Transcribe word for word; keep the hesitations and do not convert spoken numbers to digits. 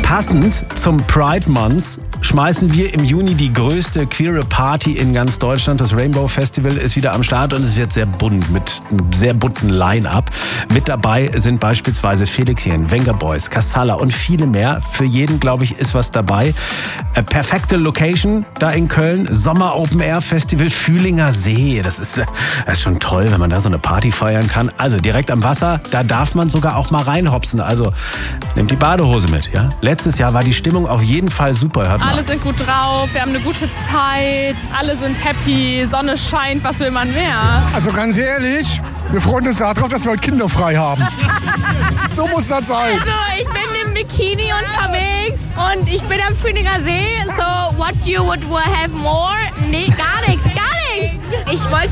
Passend zum Pride Month schmeißen wir im Juni die größte queere Party in ganz Deutschland. Das Rainbow Festival ist wieder am Start und es wird sehr bunt mit einem sehr bunten Line-Up. Mit dabei sind beispielsweise Felixchen, Venga Boys, Kassala und viele mehr. Für jeden, glaube ich, ist was dabei. Äh, perfekte Location da in Köln. Sommer Open Air Festival Fühlinger See. Das ist, das ist schon toll, wenn man da so eine Party feiern kann. Also direkt am Wasser, da darf man sogar auch mal reinhopsen. Also nehmt die Badehose mit. Ja? Letztes Jahr war die Stimmung auf jeden Fall super. Hört mal. Alle sind gut drauf, wir haben eine gute Zeit, alle sind happy, Sonne scheint, was will man mehr? Also ganz ehrlich, wir freuen uns darauf, dass wir heute Kinder frei haben. So muss das sein. Also ich bin im Bikini unterwegs und ich bin am Fühlinger See. So what you would have more? Nee, gar nichts, gar nichts. Ich wollte